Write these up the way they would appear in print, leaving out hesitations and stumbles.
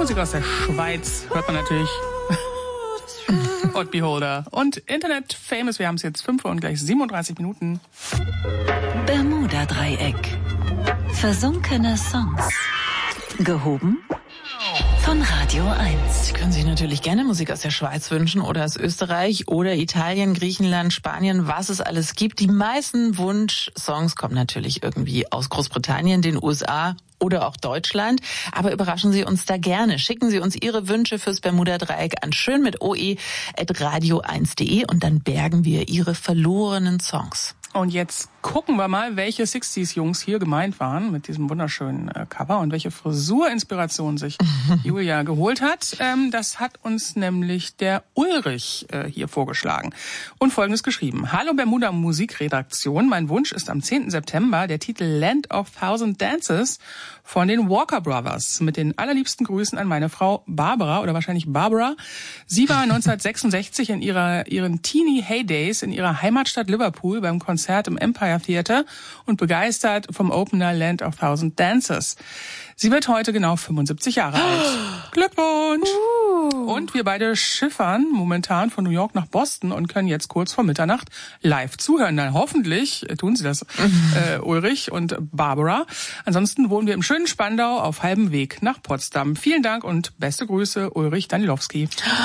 Musik aus der Schweiz hört man natürlich. Odd Beholder. Und Internet Famous, wir haben es jetzt 5 Uhr und gleich 37 Minuten. Bermuda-Dreieck. Versunkene Songs. Gehoben von Radio 1. Sie können sich natürlich gerne Musik aus der Schweiz wünschen oder aus Österreich oder Italien, Griechenland, Spanien, was es alles gibt. Die meisten Wunschsongs kommen natürlich irgendwie aus Großbritannien, den USA oder auch Deutschland. Aber überraschen Sie uns da gerne. Schicken Sie uns Ihre Wünsche fürs Bermuda-Dreieck an schön mit oe@radio1.de und dann bergen wir Ihre verlorenen Songs. Und jetzt gucken wir mal, welche 60s-Jungs hier gemeint waren mit diesem wunderschönen Cover und welche Frisurinspiration sich Julia geholt hat. Das hat uns nämlich der Ulrich hier vorgeschlagen und Folgendes geschrieben. Hallo Bermuda Musikredaktion, mein Wunsch ist am 10. September der Titel Land of Thousand Dances von den Walker Brothers. Mit den allerliebsten Grüßen an meine Frau Barbara oder wahrscheinlich Barbara. Sie war 1966 in ihren Teenie Heydays in ihrer Heimatstadt Liverpool beim Konzert im Empire Theater und begeistert vom Opener Land of Thousand Dances. Sie wird heute genau 75 Jahre alt. Glückwunsch! Und wir beide schiffern momentan von New York nach Boston und können jetzt kurz vor Mitternacht live zuhören. Na, hoffentlich tun Sie das, Ulrich und Barbara. Ansonsten wohnen wir im schönen Spandau auf halbem Weg nach Potsdam. Vielen Dank und beste Grüße, Ulrich Danilowski.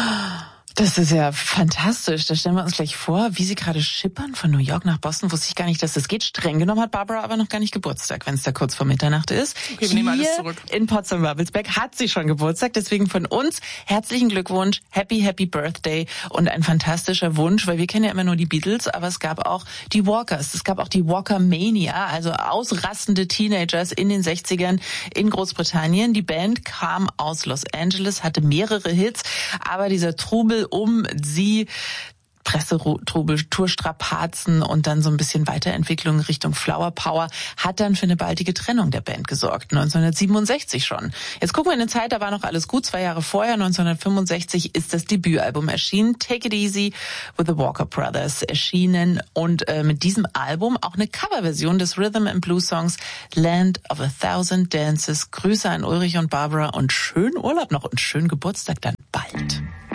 Das ist ja fantastisch. Da stellen wir uns gleich vor, wie Sie gerade schippern von New York nach Boston. Wusste ich gar nicht, dass das geht. Streng genommen hat Barbara aber noch gar nicht Geburtstag, wenn es da kurz vor Mitternacht ist. Okay, wir nehmen alles zurück. In Potsdam-Babelsberg hat sie schon Geburtstag. Deswegen von uns herzlichen Glückwunsch, Happy Birthday und ein fantastischer Wunsch, weil wir kennen ja immer nur die Beatles, aber es gab auch die Walkers. Es gab auch die Walker-Mania, also ausrastende Teenagers in den 60ern in Großbritannien. Die Band kam aus Los Angeles, hatte mehrere Hits, aber dieser Trubel um sie, Pressetrubel, Tourstrapazen und dann so ein bisschen Weiterentwicklung Richtung Flower Power hat dann für eine baldige Trennung der Band gesorgt, 1967 schon. Jetzt gucken wir in eine Zeit, da war noch alles gut. 2 Jahre vorher, 1965, ist das Debütalbum erschienen, Take It Easy with the Walker Brothers erschienen und mit diesem Album auch eine Coverversion des Rhythm and Blues Songs Land of a Thousand Dances. Grüße an Ulrich und Barbara und schönen Urlaub noch und schönen Geburtstag dann bald.